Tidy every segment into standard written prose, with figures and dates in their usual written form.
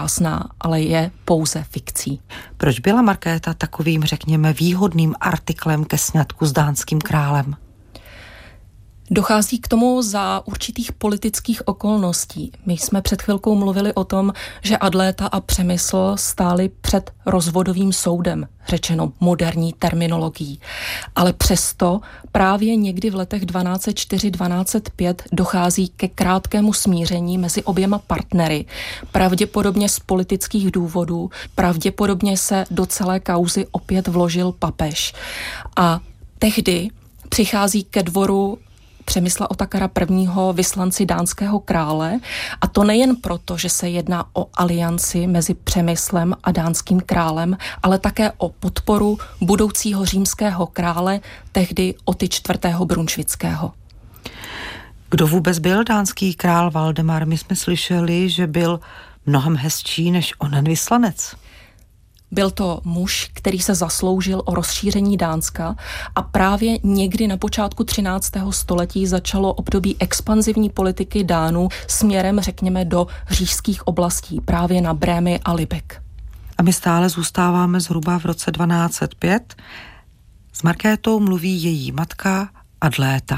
krásná, ale je pouze fikcí. Proč byla Markéta takovým, řekněme, výhodným artiklem ke sňatku s dánským králem? Dochází k tomu za určitých politických okolností. My jsme před chvilkou mluvili o tom, že Adléta a Přemysl stáli před rozvodovým soudem, řečeno moderní terminologií. Ale přesto právě někdy v letech 1204-1205 dochází ke krátkému smíření mezi oběma partnery. Pravděpodobně z politických důvodů, pravděpodobně se do celé kauzy opět vložil papež. A tehdy přichází ke dvoru Přemysla Otakara I. Vyslanci dánského krále, a to nejen proto, že se jedná o alianci mezi Přemyslem a dánským králem, ale také o podporu budoucího římského krále, tehdy Oty IV. Brunšvického. Kdo vůbec byl dánský král Valdemar? My jsme slyšeli, že byl mnohem hezčí než onen vyslanec. Byl to muž, který se zasloužil o rozšíření Dánska a právě někdy na počátku 13. století začalo období expanzivní politiky Dánů směrem, řekněme, do říšských oblastí, právě na Brémy a Lübeck. A my stále zůstáváme zhruba v roce 1205. S Markétou mluví její matka Adléta.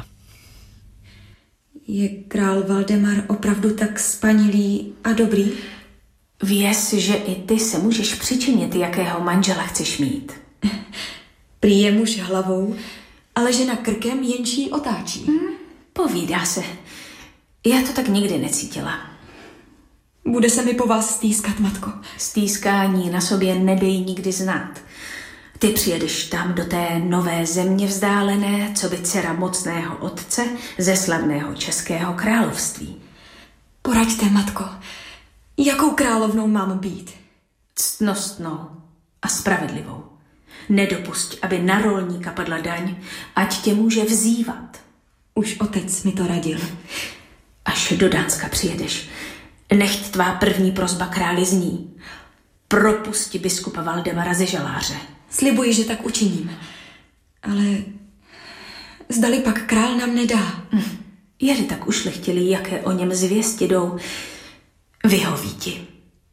Je král Valdemar opravdu tak spanilý a dobrý? Věz, že i ty se můžeš přičinit, jakého manžela chceš mít. Prý je muž hlavou, ale žena krkem jenčí otáčí. Povídá se. Já to tak nikdy necítila. Bude se mi po vás stýskat, matko. Stýskání na sobě nedej nikdy znát. Ty přijedeš tam do té nové země vzdálené, co by dcera mocného otce ze slavného českého království. Poraďte, matko. Jakou královnou mám být? Ctnostnou a spravedlivou. Nedopusť, aby na rolníka padla daň, ať tě může vzývat. Už otec mi to radil. Až do Dánska přijedeš, nechť tvá první prosba králi zní. Propusti biskupa Valdemara ze Žaláře. Slibuji, že tak učiním. Ale zdali pak král nám nedá. Je-li tak ušlechtilý, jaké o něm zvěsti jdou, vyhoví ti.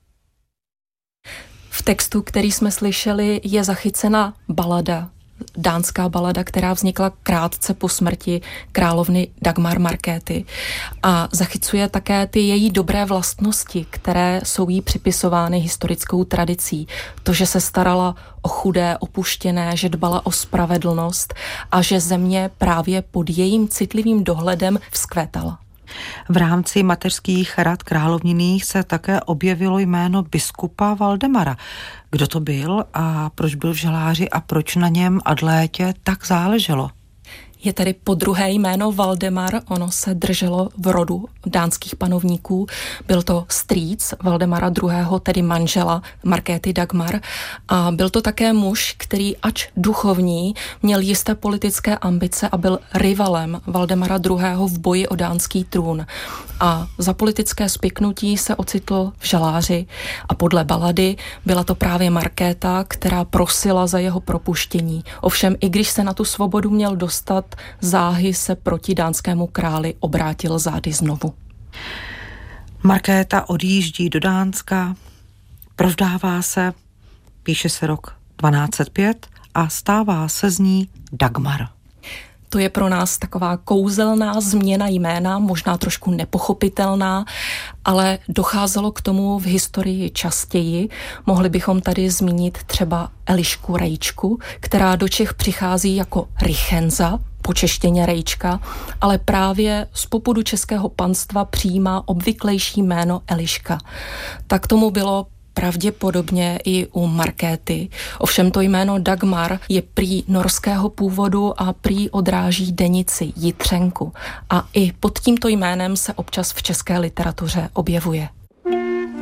V textu, který jsme slyšeli, je zachycena balada, dánská balada, která vznikla krátce po smrti královny Dagmar Markéty a zachycuje také ty její dobré vlastnosti, které jsou jí připisovány historickou tradicí. To, že se starala o chudé, opuštěné, že dbala o spravedlnost a že země právě pod jejím citlivým dohledem vzkvétala. V rámci mateřských rad královninných se také objevilo jméno biskupa Valdemara. Kdo to byl a proč byl v Žaláři a proč na něm Adlétě tak záleželo? Je tedy podruhé jméno Valdemar, ono se drželo v rodu dánských panovníků. Byl to strýc Valdemara II., tedy manžela Markéty Dagmar. A byl to také muž, který ač duchovní, měl jisté politické ambice a byl rivalem Valdemara II. V boji o dánský trůn. A za politické spiknutí se ocitl v Žaláři a podle balady byla to právě Markéta, která prosila za jeho propuštění. Ovšem, i když se na tu svobodu měl dostat, záhy se proti dánskému králi obrátil zády znovu. Markéta odjíždí do Dánska, provdává se, píše se rok 1205 a stává se z ní Dagmar. To je pro nás taková kouzelná změna jména, možná trošku nepochopitelná, ale docházelo k tomu v historii častěji. Mohli bychom tady zmínit třeba Elišku Rejčku, která do Čech přichází jako Richenza, po češtěně Rejčka, ale právě z popudu českého panstva přijímá obvyklejší jméno Eliška. Tak tomu bylo pravděpodobně i u Markéty. Ovšem to jméno Dagmar je prý norského původu a prý odráží denici Jitřenku. A i pod tímto jménem se občas v české literatuře objevuje.